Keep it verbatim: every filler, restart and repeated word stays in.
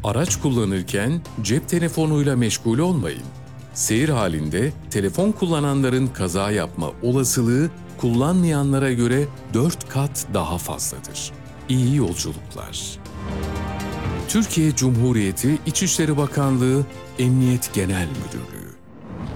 Araç kullanırken cep telefonuyla meşgul olmayın. Seyir halinde telefon kullananların kaza yapma olasılığı kullanmayanlara göre dört kat daha fazladır. İyi yolculuklar. Türkiye Cumhuriyeti İçişleri Bakanlığı Emniyet Genel Müdürlüğü